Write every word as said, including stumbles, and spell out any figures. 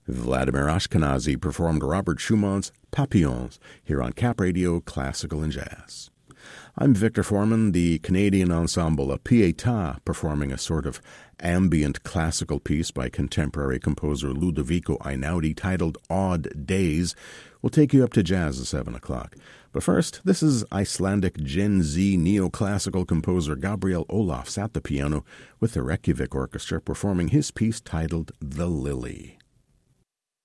Vladimir Ashkenazy performed Robert Schumann's Papillons here on Cap Radio Classical and Jazz. I'm Victor Foreman, the Canadian ensemble La Pietà, performing a sort of ambient classical piece by contemporary composer Ludovico Einaudi titled Odd Days. We'll take you up to jazz at seven o'clock. But first, this is Icelandic Gen Z neoclassical composer Gabriel Olafs at the piano with the Reykjavik Orchestra performing his piece titled The Lily.